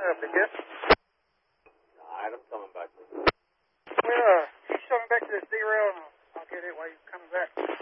Be good. Alright, I'm coming back. Well, you show me back to the Z-Rail, and I'll get it while you're coming back.